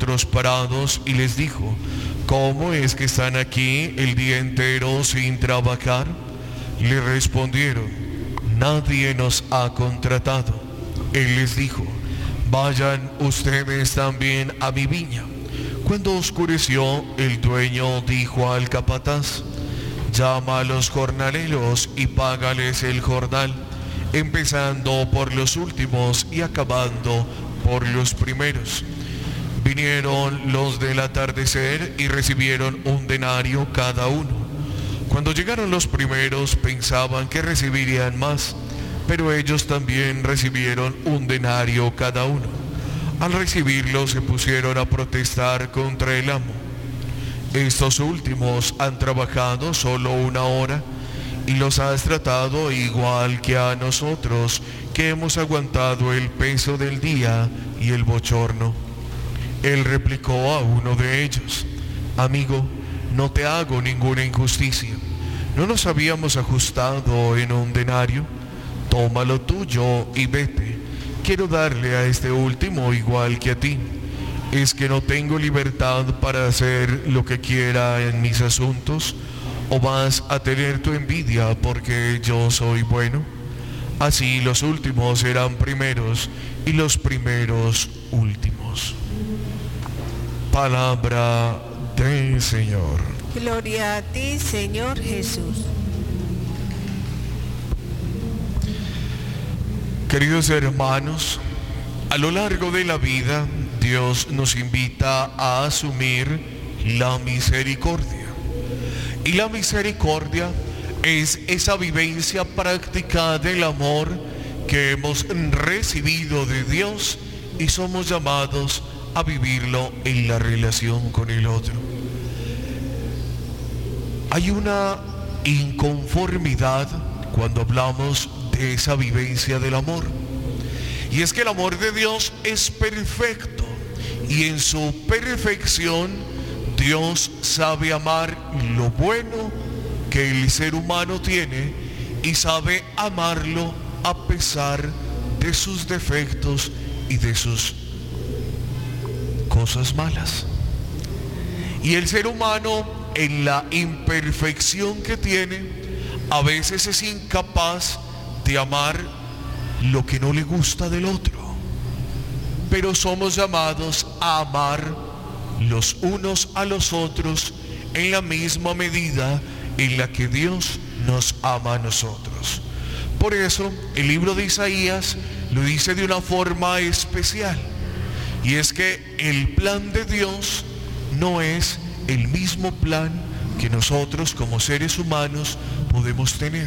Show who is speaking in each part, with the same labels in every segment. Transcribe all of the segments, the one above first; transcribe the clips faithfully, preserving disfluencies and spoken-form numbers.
Speaker 1: otros parados y les dijo: ¿cómo es que están aquí el día entero sin trabajar? Le respondieron: nadie nos ha contratado. Él les dijo: vayan ustedes también a mi viña. Cuando oscureció, el dueño dijo al capataz: llama a los jornaleros y págales el jornal, empezando por los últimos y acabando por los primeros. Vinieron los del atardecer y recibieron un denario cada uno. Cuando llegaron los primeros, pensaban que recibirían más, pero ellos también recibieron un denario cada uno. Al recibirlo, se pusieron a protestar contra el amo: estos últimos han trabajado solo una hora y los has tratado igual que a nosotros, que hemos aguantado el peso del día y el bochorno. Él replicó a uno de ellos: amigo, no te hago ninguna injusticia. ¿No nos habíamos ajustado en un denario? Toma lo tuyo y vete. Quiero darle a este último igual que a ti. ¿Es que no tengo libertad para hacer lo que quiera en mis asuntos? ¿O vas a tener tu envidia porque yo soy bueno? Así los últimos serán primeros y los primeros últimos. Palabra del Señor.
Speaker 2: Gloria a ti, Señor Jesús.
Speaker 1: Queridos hermanos, a lo largo de la vida, Dios nos invita a asumir la misericordia. Y la misericordia es esa vivencia práctica del amor que hemos recibido de Dios y somos llamados a vivirlo en la relación con el otro. Hay una inconformidad cuando hablamos de esa vivencia del amor. Y es que el amor de Dios es perfecto. Y en su perfección, Dios sabe amar lo bueno que el ser humano tiene y sabe amarlo a pesar de sus defectos y de sus cosas malas. Y el ser humano, en la imperfección que tiene, a veces es incapaz de amar lo que no le gusta del otro. Pero somos llamados a amar los unos a los otros en la misma medida en la que Dios nos ama a nosotros. Por eso el libro de Isaías lo dice de una forma especial, y es que el plan de Dios no es el mismo plan que nosotros como seres humanos podemos tener,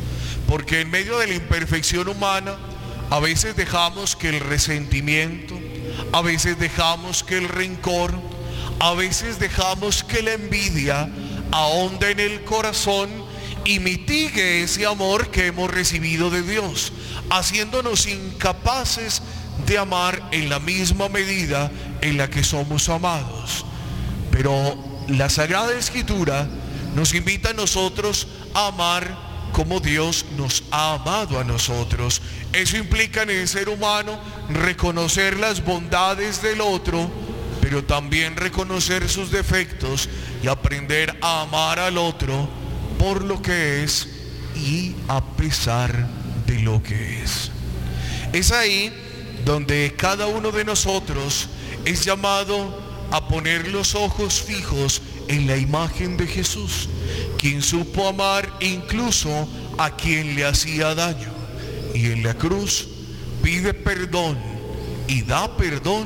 Speaker 1: porque en medio de la imperfección humana a veces dejamos que el resentimiento, a veces dejamos que el rencor, a veces dejamos que la envidia ahonde en el corazón y mitigue ese amor que hemos recibido de Dios, haciéndonos incapaces de amar en la misma medida en la que somos amados. Pero la Sagrada Escritura nos invita a nosotros a amar como Dios nos ha amado a nosotros. Eso implica en el ser humano reconocer las bondades del otro, pero también reconocer sus defectos y aprender a amar al otro por lo que es y a pesar de lo que es. Es ahí donde cada uno de nosotros es llamado a poner los ojos fijos en la imagen de Jesús, quien supo amar incluso a quien le hacía daño, y en la cruz pide perdón y da perdón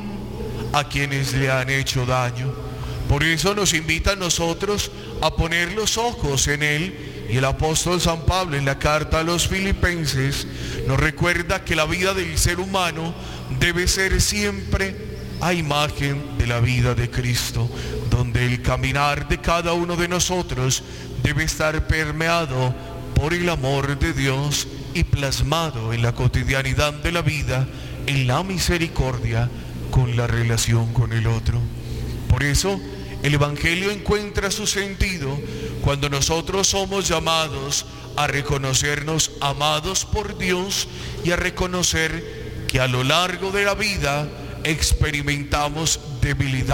Speaker 1: a quienes le han hecho daño. Por eso nos invita a nosotros a poner los ojos en Él, y el apóstol San Pablo en la carta a los Filipenses nos recuerda que la vida del ser humano debe ser siempre a imagen de la vida de Cristo, donde el caminar de cada uno de nosotros debe estar permeado por el amor de Dios y plasmado en la cotidianidad de la vida, en la misericordia con la relación con el otro. Por eso el Evangelio encuentra su sentido cuando nosotros somos llamados a reconocernos amados por Dios y a reconocer que a lo largo de la vida experimentamos debilidad